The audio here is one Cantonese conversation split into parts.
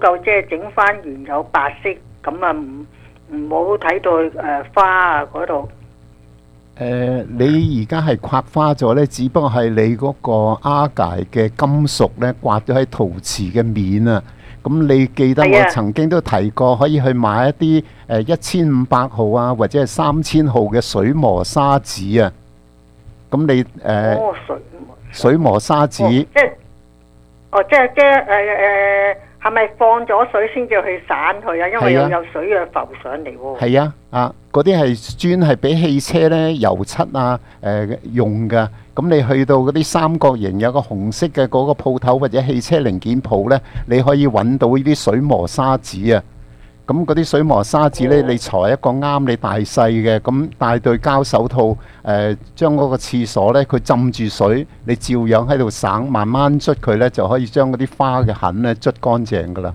夠即係整翻原有白色，咁啊唔好睇到花啊嗰度。 你而家係刮花咗呢，只不過係你嗰個阿介嘅金屬呢刮咗喺陶瓷嘅面啊。咁你記得我曾經都提過，可以去買一啲1500號啊，或者係3000號嘅水磨砂紙啊。咁你水磨砂紙。 即係係咪放咗水先至去散佢啊？因為有水啊浮上嚟喎。 係啊，嗰啲係專係俾汽車呢油漆啊用㗎。咁你去到嗰啲三角形有個紅色嘅嗰個鋪頭或者汽車零件鋪呢，你可以揾到呢啲水磨砂紙啊。咁嗰啲水磨砂紙呢，你裁一個啱你大細嘅，咁戴對膠手套，將嗰個廁所呢，佢浸住水，你照樣喺度省，慢慢捽佢呢，就可以將嗰啲花嘅痕呢捽乾淨噶啦。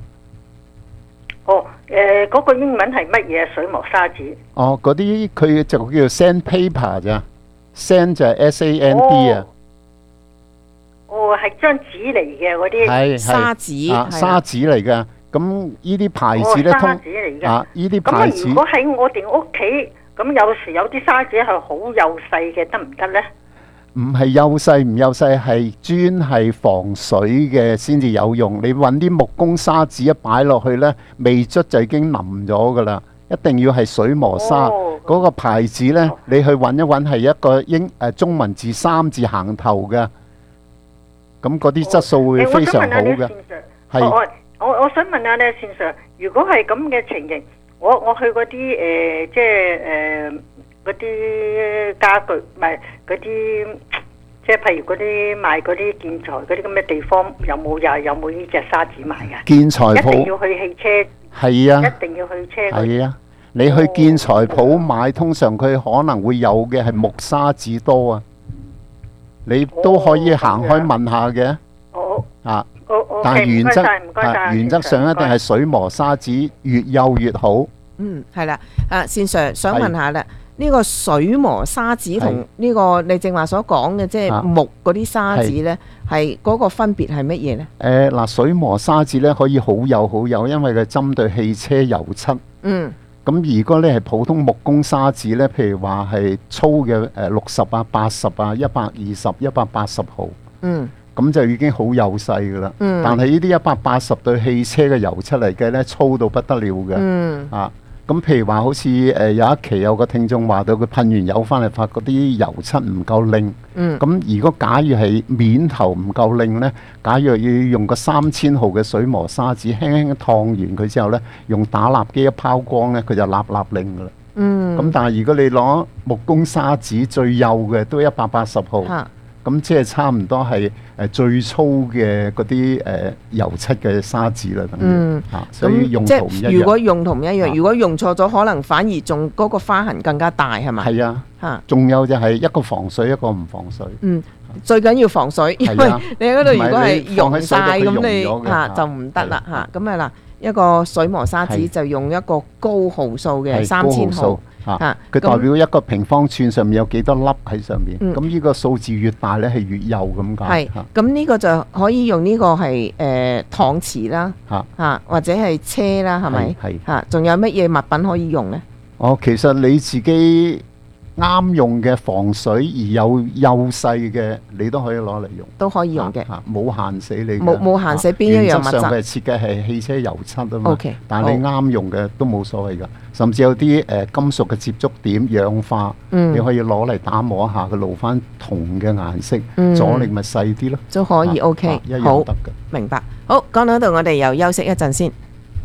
嗰個英文係乜嘢？水磨砂紙？ 嗰啲佢就叫做 sandpaper 咋，sand 就係 SAND 啊。 係張紙嚟嘅嗰啲砂紙， 砂紙嚟噶。咁呢啲牌子咧， 砂紙嚟嘅。 呢啲牌子。 咁如果喺我哋屋企，咁有時有啲砂紙係好幼細嘅，得唔得呢？ 唔係幼細唔幼細，係專係防水嘅先至有用。你揾啲木工砂紙一擺落去呢，未捽就已經淋咗噶啦。一定要係水磨砂。嗰個牌子呢，你去揾一揾，係一個中文字3字行頭嘅。咁嗰啲質素會非常好嘅。係。 我想問下咧，先生，如果係咁嘅情形，我去嗰啲即係嗰啲家具，唔係嗰啲，即係譬如嗰啲賣嗰啲建材嗰啲咁嘅地方，有冇呢隻砂紙賣㗎？ 建材鋪一定要去汽車。 係啊。 一定要去車。 係啊，你去建材鋪買，通常佢可能會有嘅係木砂紙多啊。你都可以行開問下嘅。但係原則上一定係水磨砂紙，越幼越好。 係啦。善 Sir 想問下啦，呢個水磨砂紙同呢個你正話所講嘅即係木嗰啲砂紙呢，係嗰個分別係乜嘢呢？ 嗱，水磨砂紙呢可以好幼，因為佢針對汽車油漆。咁如果你係普通木工砂紙呢，譬如話係粗嘅60啊、80啊、120、180號。咁就已經好幼細噶啦，但係呢啲180對汽車嘅油漆嚟計呢，粗到不得了嘅。咁譬如話好似有一期有個聽眾話到，佢噴完油翻嚟發覺啲油漆唔夠靚。咁如果假如係面頭唔夠靚呢，假如要用個3000號嘅水磨砂紙輕輕燙完佢之後呢，用打蠟機一拋光呢，佢就立靚噶啦。咁但係如果你攞木工砂紙最幼嘅都180號。咁即係差唔多係最粗嘅嗰啲油漆嘅砂紙啦，等於所以用途唔一樣。 如果用途唔一樣，如果用錯咗，可能反而仲嗰個花痕更加大，係咪？ 係啊，仲有就係一個防水，一個唔防水。 最緊要防水，因為你喺嗰度如果係溶晒咁，你就唔得啦。咁啊嗱，一個水磨砂紙就用一個高毫數嘅3000號。 佢代表一個平方寸上面有幾多粒喺上面，咁呢個數字越大咧係越幼咁解。 咁呢個就可以用呢個係搪瓷啦，或者係車啦，係咪？仲有乜嘢物品可以用呢？ 其實你自己啱用嘅防水而有幼細嘅，你都可以攞嚟用， 都可以用嘅， 冇限死你。 冇限死邊一樣物質。 原則上佢係設計係汽車油漆啊嘛，但係你啱用嘅都冇所謂㗎。甚至有啲金屬嘅接觸點氧化，你可以攞嚟打磨一下，佢露翻銅嘅顏色，阻力咪細啲咯。 都可以 OK， 一樣得㗎。 明白。好，講到呢度，我哋又休息一陣先。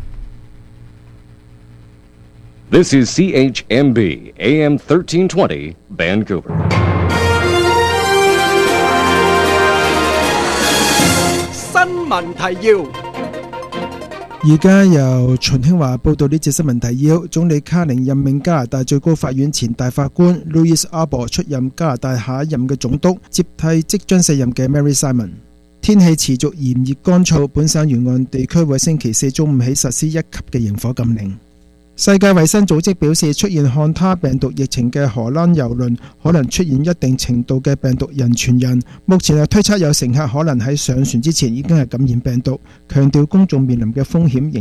This is CHMB AM 1320 Vancouver。 新聞提要。 而家由秦興華報道呢節新聞提要。總理卡寧任命加拿大最高法院前大法官 Louis Arbour 出任加拿大下一任嘅總督，接替即將卸任嘅 Mary Simon。天氣持續炎熱乾燥，本省沿岸地區會星期四中午起實施1級嘅螢火禁令。 世界衛生組織表示，出現漢他病毒疫情嘅荷蘭郵輪可能出現一定程度嘅病毒人傳人，目前係推測有乘客可能喺上船之前已經係感染病毒，強調公眾面臨嘅風險